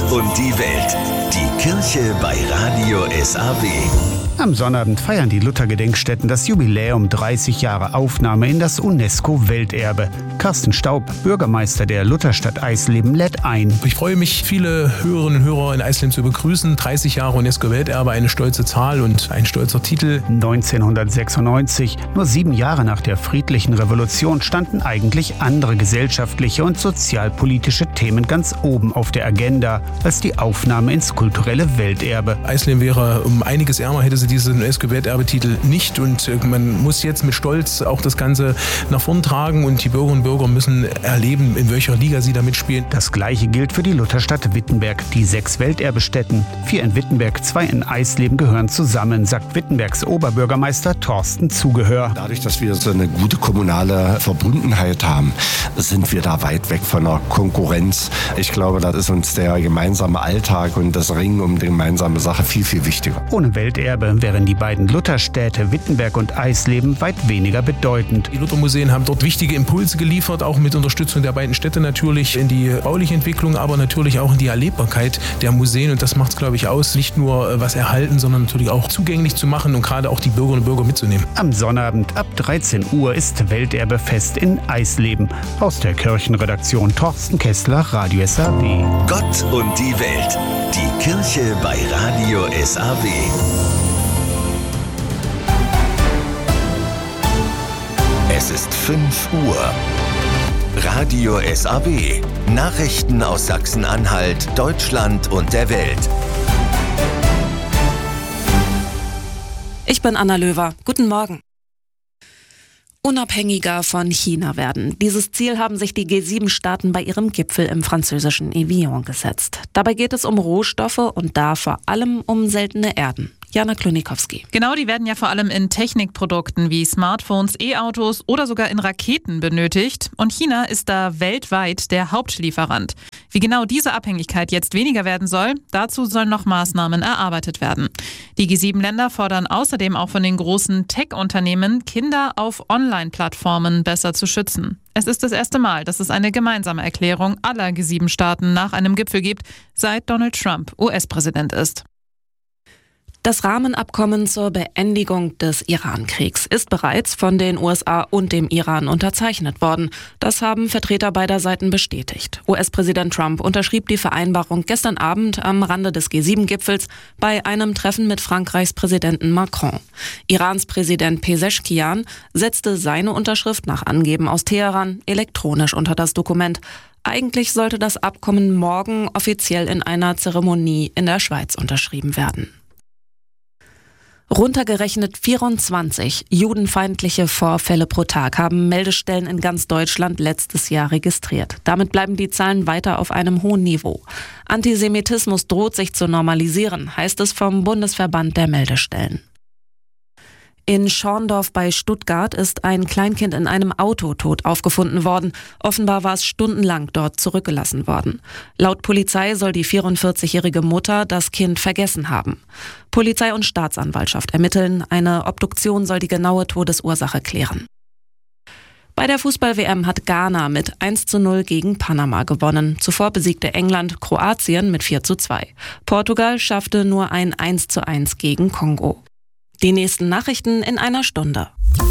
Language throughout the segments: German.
und die Welt. Die Kirche bei Radio SAW. Am Sonnabend feiern die Luther-Gedenkstätten das Jubiläum 30 Jahre Aufnahme in das UNESCO-Welterbe. Carsten Staub, Bürgermeister der Lutherstadt Eisleben, lädt ein. Ich freue mich, viele Hörerinnen und Hörer in Eisleben zu begrüßen. 30 Jahre UNESCO-Welterbe, eine stolze Zahl und ein stolzer Titel. 1996, nur 7 Jahre nach der friedlichen Revolution, standen eigentlich andere gesellschaftliche und sozialpolitische Themen ganz oben auf der Agenda als die Aufnahme ins kulturelle Welterbe. Eisleben wäre um einiges ärmer, hätte sie diesen UNESCO-Welterbetitel nicht, und man muss jetzt mit Stolz auch das Ganze nach vorn tragen und die Bürgerinnen und Bürger müssen erleben, in welcher Liga sie da mitspielen. Das Gleiche gilt für die Lutherstadt Wittenberg. Die 6 Welterbestätten, 4 in Wittenberg, 2 in Eisleben, gehören zusammen, sagt Wittenbergs Oberbürgermeister Thorsten Zugehör. Dadurch, dass wir so eine gute kommunale Verbundenheit haben, sind wir da weit weg von der Konkurrenz. Ich glaube, das ist uns der gemeinsame Alltag und das Ringen um die gemeinsame Sache viel, viel wichtiger. Ohne Welterbe wären die beiden Lutherstädte Wittenberg und Eisleben weit weniger bedeutend. Die Luthermuseen haben dort wichtige Impulse geliefert, auch mit Unterstützung der beiden Städte natürlich in die bauliche Entwicklung, aber natürlich auch in die Erlebbarkeit der Museen, und das macht es, glaube ich, aus, nicht nur was erhalten, sondern natürlich auch zugänglich zu machen und gerade auch die Bürgerinnen und Bürger mitzunehmen. Am Sonnabend ab 13 Uhr ist Welterbefest in Eisleben. Aus der Kirchenredaktion Thorsten Kessler, Radio SAW. Gott und die Welt. Die Kirche bei Radio SAW. Es ist 5 Uhr. Radio SAW. Nachrichten aus Sachsen-Anhalt, Deutschland und der Welt. Ich bin Anna Löwer. Guten Morgen. Unabhängiger von China werden. Dieses Ziel haben sich die G7-Staaten bei ihrem Gipfel im französischen Evian gesetzt. Dabei geht es um Rohstoffe und da vor allem um seltene Erden. Jana Klonikowski. Genau, die werden ja vor allem in Technikprodukten wie Smartphones, E-Autos oder sogar in Raketen benötigt. Und China ist da weltweit der Hauptlieferant. Wie genau diese Abhängigkeit jetzt weniger werden soll, dazu sollen noch Maßnahmen erarbeitet werden. Die G7-Länder fordern außerdem auch von den großen Tech-Unternehmen, Kinder auf Online-Plattformen besser zu schützen. Es ist das erste Mal, dass es eine gemeinsame Erklärung aller G7-Staaten nach einem Gipfel gibt, seit Donald Trump US-Präsident ist. Das Rahmenabkommen zur Beendigung des Iran-Kriegs ist bereits von den USA und dem Iran unterzeichnet worden. Das haben Vertreter beider Seiten bestätigt. US-Präsident Trump unterschrieb die Vereinbarung gestern Abend am Rande des G7-Gipfels bei einem Treffen mit Frankreichs Präsidenten Macron. Irans Präsident Pezeshkian setzte seine Unterschrift nach Angeben aus Teheran elektronisch unter das Dokument. Eigentlich sollte das Abkommen morgen offiziell in einer Zeremonie in der Schweiz unterschrieben werden. Runtergerechnet 24 judenfeindliche Vorfälle pro Tag haben Meldestellen in ganz Deutschland letztes Jahr registriert. Damit bleiben die Zahlen weiter auf einem hohen Niveau. Antisemitismus droht sich zu normalisieren, heißt es vom Bundesverband der Meldestellen. In Schorndorf bei Stuttgart ist ein Kleinkind in einem Auto tot aufgefunden worden. Offenbar war es stundenlang dort zurückgelassen worden. Laut Polizei soll die 44-jährige Mutter das Kind vergessen haben. Polizei und Staatsanwaltschaft ermitteln. Eine Obduktion soll die genaue Todesursache klären. Bei der Fußball-WM hat Ghana mit 1:0 gegen Panama gewonnen. Zuvor besiegte England Kroatien mit 4:2. Portugal schaffte nur ein 1:1 gegen Kongo. Die nächsten Nachrichten in einer Stunde.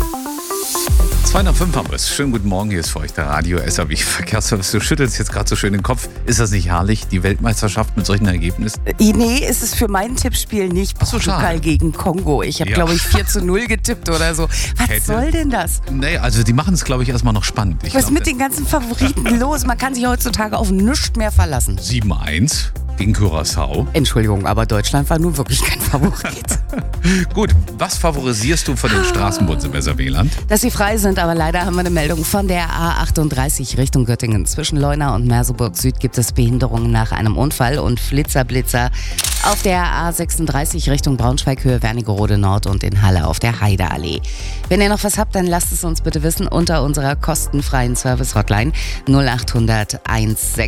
2:05 haben wir es. Schönen guten Morgen, hier ist für euch der Radio SAW Verkehrsservice. Du schüttelst jetzt gerade so schön den Kopf. Ist das nicht herrlich, die Weltmeisterschaft mit solchen Ergebnissen? Nee, ist es für mein Tippspiel nicht. Portugal gegen Kongo. Ich habe, glaube ich, 4:0 getippt oder so. Was soll denn das? Nee, also die machen es, glaube ich, erstmal noch spannend. Was ist mit den ganzen Favoriten los? Man kann sich heutzutage auf nichts mehr verlassen. 7:1 gegen Curaçao. Entschuldigung, aber Deutschland war nun wirklich kein Favorit. Gut, was favorisierst du von den Straßenbussen im SAW-Land? Dass sie frei sind, aber leider haben wir eine Meldung von der A38 Richtung Göttingen. Zwischen Leuna und Merseburg Süd gibt es Behinderungen nach einem Unfall und Blitzer auf der A36 Richtung Braunschweig Höhe Wernigerode Nord und in Halle auf der Heideallee. Wenn ihr noch was habt, dann lasst es uns bitte wissen unter unserer kostenfreien Service-Hotline 0800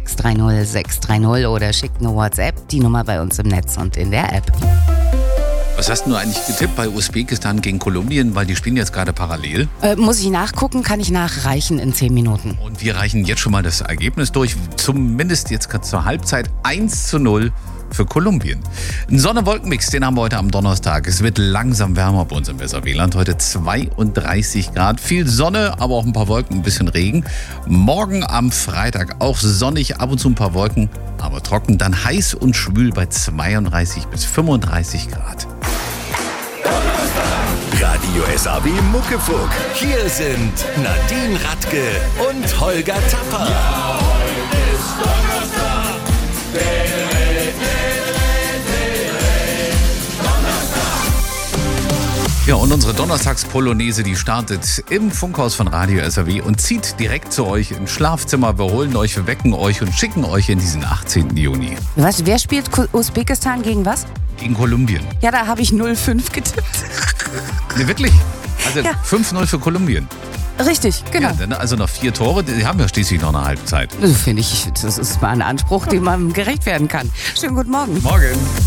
1630 630 oder schickt eine WhatsApp, die Nummer bei uns im Netz und in der App. Was hast du eigentlich getippt bei Usbekistan gegen Kolumbien? Weil die spielen jetzt gerade parallel. Muss ich nachgucken, kann ich nachreichen in 10 Minuten. Und wir reichen jetzt schon mal das Ergebnis durch. Zumindest jetzt gerade zur Halbzeit 1:0 für Kolumbien. Ein Sonne-Wolken-Mix, den haben wir heute am Donnerstag. Es wird langsam wärmer bei uns im Weserwieland. Heute 32 Grad. Viel Sonne, aber auch ein paar Wolken, ein bisschen Regen. Morgen am Freitag auch sonnig, ab und zu ein paar Wolken, aber trocken. Dann heiß und schwül bei 32 bis 35 Grad. Radio SAW Muckefuck. Hier sind Nadine Radke und Holger Tapper. Ja, heute ist Donnerstag. Ja, und unsere Donnerstags-Polonaise, die startet im Funkhaus von Radio SAW und zieht direkt zu euch ins Schlafzimmer. Wir holen euch, wir wecken euch und schicken euch in diesen 18. Juni. Was, wer spielt Usbekistan gegen was? Gegen Kolumbien. Ja, da habe ich 0-5 getippt. Ne, wirklich? Also Ja. 5:0 für Kolumbien. Richtig, genau. Ja, dann also noch 4 Tore, die haben ja schließlich noch eine Halbzeit. Also finde ich, das ist mal ein Anspruch, dem man gerecht werden kann. Schönen guten Morgen. Morgen.